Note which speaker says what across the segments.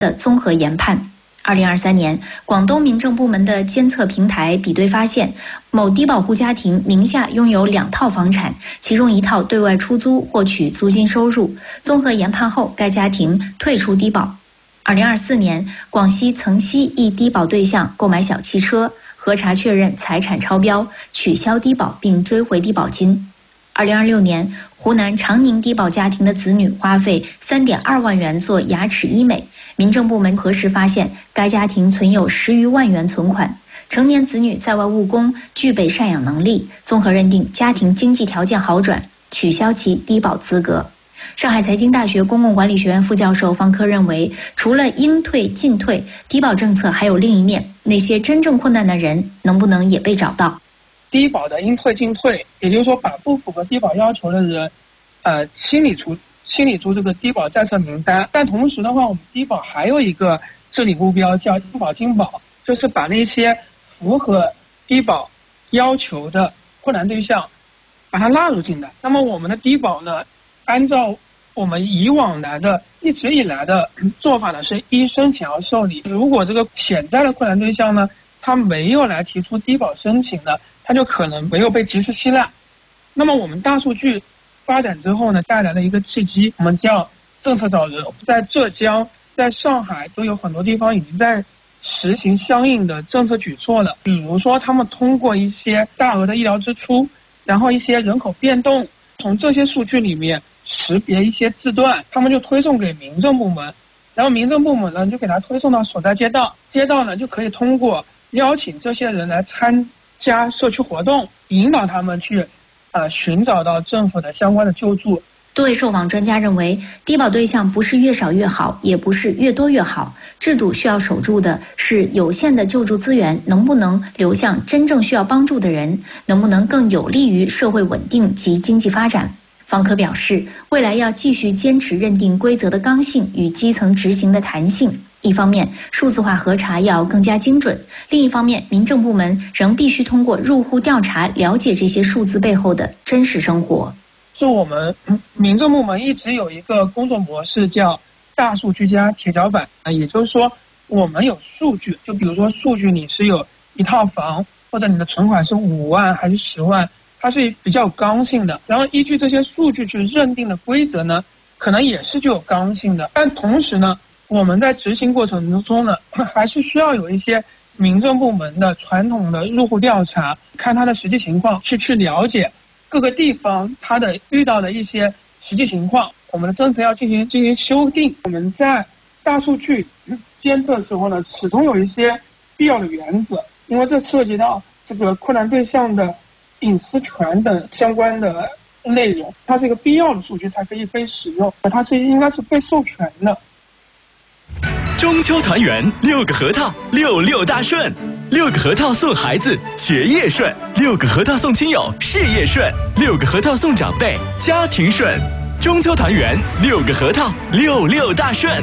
Speaker 1: 的综合研判。2023年，广东民政部门的监测平台比对发现，某低保户家庭名下拥有2套房产，其中1套对外出租获取租金收入。综合研判后，该家庭退出低保。2024年，广西曾溪一低保对象购买小汽车，核查确认财产超标，取消低保并追回低保金。2026年，湖南长宁低保家庭的子女花费3.2万元做牙齿医美，民政部门核实发现，该家庭存有10余万元存款。成年子女在外务工，具备赡养能力，综合认定家庭经济条件好转，取消其低保资格。上海财经大学公共管理学院副教授方科认为，除了应退尽退，低保政策还有另一面，那些真正困难的人能不能也被找到？
Speaker 2: 低保的应退尽退，也就是说把不符合低保要求的人，清理出这个低保在册名单。但同时的话，我们低保还有一个治理目标叫应保尽保，就是把那些符合低保要求的困难对象，把它纳入进来。那么我们的低保呢，按照我们一直以来的做法呢，是依申请而受理。如果这个潜在的困难对象呢，他没有来提出低保申请呢，他就可能没有被及时吸纳。那么我们大数据发展之后呢，带来了一个契机，我们叫政策找人。在浙江、在上海都有很多地方已经在实行相应的政策举措了。比如说，他们通过一些大额的医疗支出，然后一些人口变动，从这些数据里面识别一些字段，他们就推送给民政部门，然后民政部门呢就给他推送到所在街道，街道呢就可以通过邀请这些人来参加社区活动，引导他们去寻找到政府的相关的救助。
Speaker 1: 多位受访专家认为，低保对象不是越少越好，也不是越多越好，制度需要守住的是有限的救助资源能不能流向真正需要帮助的人，能不能更有利于社会稳定及经济发展。方科表示，未来要继续坚持认定规则的刚性与基层执行的弹性。一方面，数字化核查要更加精准；另一方面，民政部门仍必须通过入户调查了解这些数字背后的真实生活。
Speaker 2: 是我们民政部门一直有一个工作模式叫大数据加铁脚板，也就是说，我们有数据，就比如说数据你是有1套房，或者你的存款是5万还是10万，它是比较有刚性的。然后依据这些数据去认定的规则呢，可能也是具有刚性的。但同时呢，我们在执行过程中呢，还是需要有一些民政部门的传统的入户调查，看它的实际情况，去了解各个地方它的遇到的一些实际情况。我们的政策要进行修订。我们在大数据监测的时候呢，始终有一些必要的原则，因为这涉及到这个困难对象的隐私权等相关的内容，它是一个必要的数据才可以被使用，它应该是被授权的。
Speaker 3: 中秋团圆，6个核桃，66大顺，6个核桃送孩子学业顺，6个核桃送亲友事业顺，6个核桃送长辈家庭顺。中秋团圆，6个核桃，66大顺。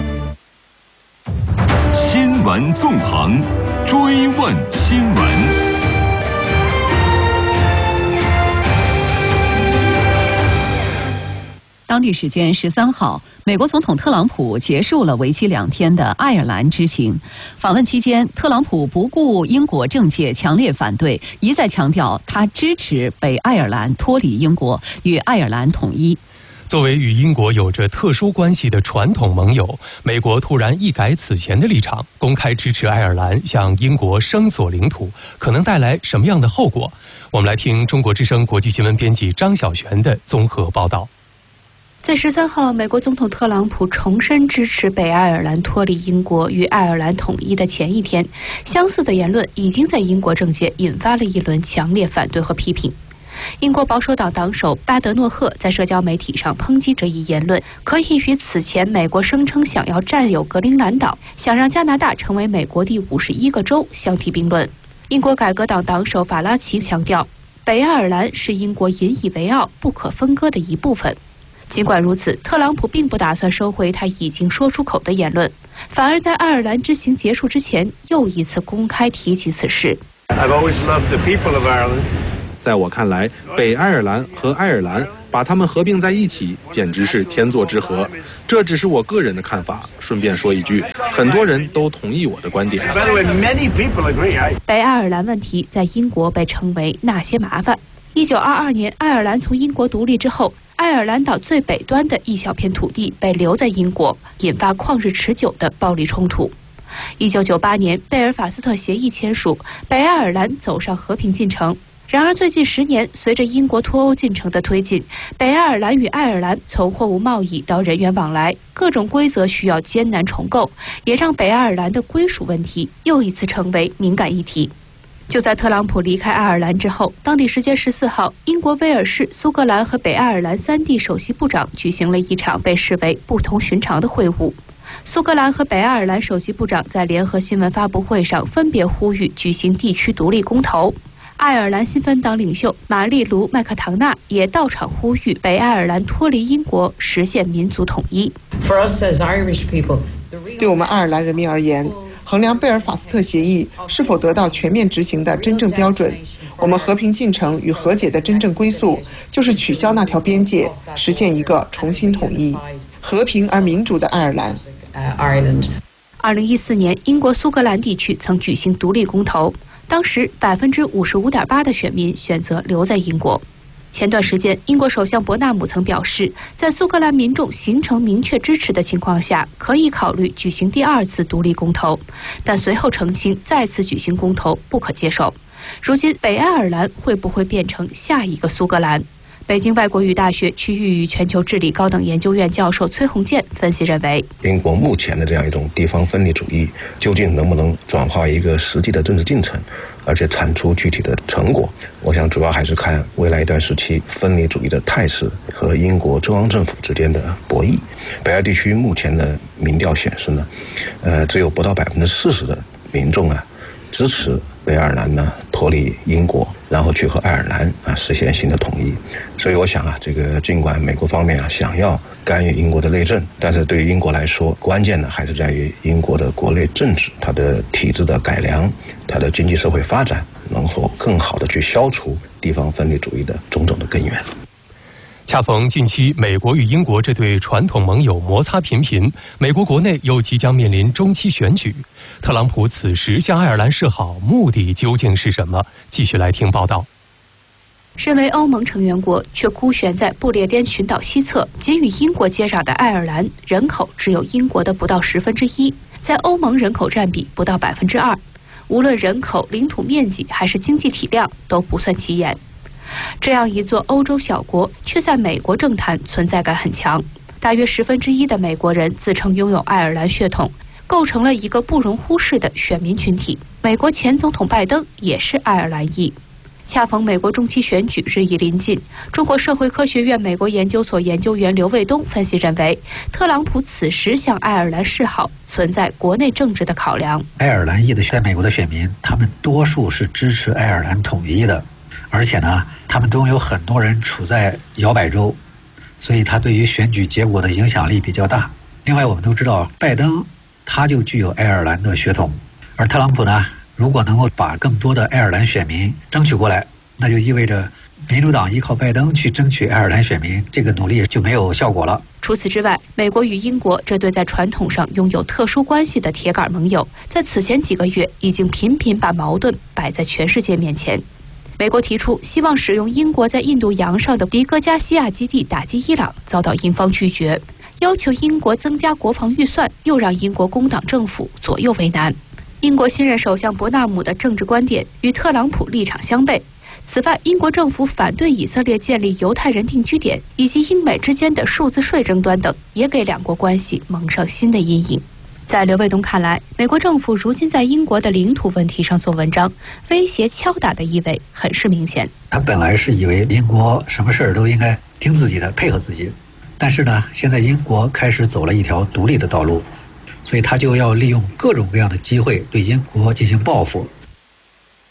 Speaker 4: 新闻纵横，追问新闻。
Speaker 5: 当地时间13号，美国总统特朗普结束了为期2天的爱尔兰之行。访问期间，特朗普不顾英国政界强烈反对，一再强调他支持北爱尔兰脱离英国，与爱尔兰统一。
Speaker 6: 作为与英国有着特殊关系的传统盟友，美国突然一改此前的立场，公开支持爱尔兰向英国声索领土，可能带来什么样的后果？我们来听中国之声国际新闻编辑张晓璇的综合报道。
Speaker 7: 在13号，美国总统特朗普重申支持北爱尔兰脱离英国与爱尔兰统一的前一天，相似的言论已经在英国政界引发了一轮强烈反对和批评。英国保守党党首巴德诺赫在社交媒体上抨击这一言论，可以与此前美国声称想要占有格陵兰岛、想让加拿大成为美国第51个州相提并论。英国改革党党首法拉奇强调，北爱尔兰是英国引以为傲、不可分割的一部分。尽管如此，特朗普并不打算收回他已经说出口的言论，反而在爱尔兰之行结束之前又一次公开提及此事。
Speaker 8: 在我看来，北爱尔兰和爱尔兰把它们合并在一起，简直是天作之合。这只是我个人的看法。顺便说一句， 很多人都同意我的观点。
Speaker 7: 北爱尔兰问题在英国被称为那些麻烦。1922年，爱尔兰从英国独立之后，爱尔兰岛最北端的一小片土地被留在英国，引发旷日持久的暴力冲突。1998年，贝尔法斯特协议签署，北爱尔兰走上和平进程。然而，最近10年，随着英国脱欧进程的推进，北爱尔兰与爱尔兰从货物贸易到人员往来，各种规则需要艰难重构，也让北爱尔兰的归属问题又一次成为敏感议题。就在特朗普离开爱尔兰之后，当地时间14号，英国、威尔士、苏格兰和北爱尔兰3地首席部长举行了一场被视为不同寻常的会晤。苏格兰和北爱尔兰首席部长在联合新闻发布会上分别呼吁举行地区独立公投。爱尔兰新芬党领袖玛丽卢·麦克唐纳也到场呼吁北爱尔兰脱离英国，实现民族统一。
Speaker 9: 对我们爱尔兰人民而言，衡量贝尔法斯特协议是否得到全面执行的真正标准，我们和平进程与和解的真正归宿就是取消那条边界，实现一个重新统一、和平而民主的爱尔兰。
Speaker 7: 2014年，英国苏格兰地区曾举行独立公投，当时55.8%的选民选择留在英国。前段时间，英国首相伯纳姆曾表示，在苏格兰民众形成明确支持的情况下，可以考虑举行第2次独立公投，但随后澄清再次举行公投不可接受。如今，北爱尔兰会不会变成下一个苏格兰？北京外国语大学区域与全球治理高等研究院教授崔洪建分析认为，
Speaker 10: 英国目前的这样一种地方分离主义究竟能不能转化一个实际的政治进程，而且产出具体的成果，我想主要还是看未来一段时期分离主义的态势和英国中央政府之间的博弈。北爱地区目前的民调显示呢，只有不到40%的民众支持北爱尔兰呢脱离英国，然后去和爱尔兰实现新的统一。所以我想这个尽管美国方面想要干预英国的内政，但是对于英国来说，关键呢还是在于英国的国内政治，它的体制的改良，它的经济社会发展，能否更好的去消除地方分离主义的种种的根源。
Speaker 6: 恰逢近期美国与英国这对传统盟友摩擦频频，美国国内又即将面临中期选举，特朗普此时向爱尔兰示好，目的究竟是什么？继续来听报道。
Speaker 7: 身为欧盟成员国，却孤悬在不列颠群岛西侧，仅与英国接壤的爱尔兰，人口只有英国的不到1/10，在欧盟人口占比不到2%，无论人口、领土面积还是经济体量都不算起眼。这样一座欧洲小国，却在美国政坛存在感很强。大约1/10的美国人自称拥有爱尔兰血统，构成了一个不容忽视的选民群体。美国前总统拜登也是爱尔兰裔。恰逢美国中期选举日益临近，中国社会科学院美国研究所研究员刘卫东分析认为，特朗普此时向爱尔兰示好，存在国内政治的考量。
Speaker 11: 爱尔兰裔的在美国的选民，他们多数是支持爱尔兰统一的，而且呢，他们中有很多人处在摇摆州，所以他对于选举结果的影响力比较大。另外，我们都知道，拜登他就具有爱尔兰的血统，而特朗普呢，如果能够把更多的爱尔兰选民争取过来，那就意味着民主党依靠拜登去争取爱尔兰选民，这个努力就没有效果了。
Speaker 7: 除此之外，美国与英国这对在传统上拥有特殊关系的铁杆盟友，在此前几个月已经频频把矛盾摆在全世界面前。美国提出希望使用英国在印度洋上的迪戈加西亚基地打击伊朗，遭到英方拒绝；要求英国增加国防预算，又让英国工党政府左右为难。英国新任首相伯纳姆的政治观点与特朗普立场相悖。此外，英国政府反对以色列建立犹太人定居点，以及英美之间的数字税争端等，也给两国关系蒙上新的阴影。在刘卫东看来，美国政府如今在英国的领土问题上做文章，威胁敲打的意味很是明显。
Speaker 11: 他本来是以为英国什么事儿都应该听自己的，配合自己，但是呢，现在英国开始走了一条独立的道路，所以他就要利用各种各样的机会对英国进行报复。